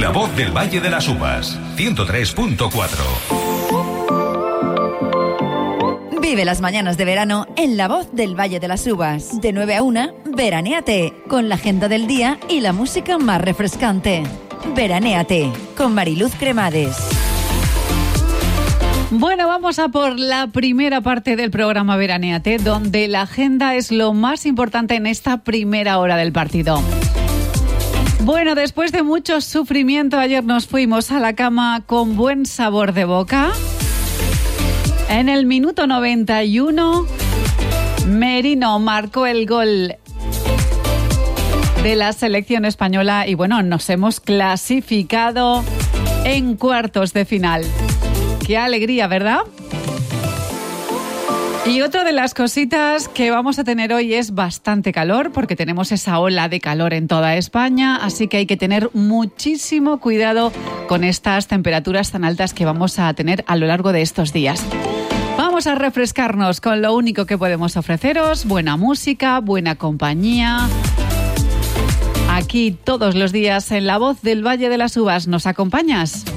La Voz del Valle de las Uvas, 103.4. Vive las mañanas de verano en La Voz del Valle de las Uvas. De 9 a 1, veranéate, con la agenda del día y la música más refrescante. Veranéate, con Mariluz Cremades. Bueno, vamos a por la primera parte del programa Veranéate, donde la agenda es lo más importante en esta primera hora del partido. Bueno, después de mucho sufrimiento, ayer nos fuimos a la cama con buen sabor de boca. En el minuto 91, Merino marcó el gol de la selección española y bueno, nos hemos clasificado en cuartos de final. ¡Qué alegría!, ¿verdad? Y otra de las cositas que vamos a tener hoy es bastante calor, porque tenemos esa ola de calor en toda España, así que hay que tener muchísimo cuidado con estas temperaturas tan altas que vamos a tener a lo largo de estos días. Vamos a refrescarnos con lo único que podemos ofreceros: buena música, buena compañía. Aquí todos los días en La Voz del Valle de las Uvas. ¿Nos acompañas?